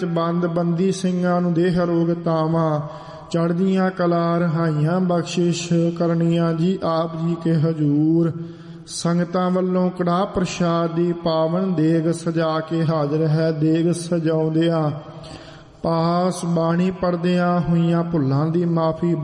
ਬੰਦ ਬੰਦੀ ਸਿੰਘਾਂ ਨੂੰ ਦੇਹ ਰੋਗਤਾਵਾਂ, ਚੜ੍ਹਦੀਆਂ ਕਲਾ ਰਹਾਈਆਂ ਬਖਸ਼ਿਸ਼ ਕਰਨੀਆਂ ਜੀ ਆਪ ਜੀ ਕੇ ਹਜੂਰ। ਸੰਗਤਾਂ ਵੱਲੋਂ ਕੜਾਹ ਪ੍ਰਸ਼ਾਦ ਦੀ ਪਾਵਨ ਦੇਗ ਸਜਾ ਕੇ ਹਾਜ਼ਰ ਹੈ। ਦੇਗ ਸਜਾਉਂਦਿਆਂ ਪਾਸ ਬਾਣੀ ਪੜ੍ਹਦਿਆਂ ਹੋਈਆਂ ਭੁੱਲਾਂ ਦੀ ਮਾਫੀ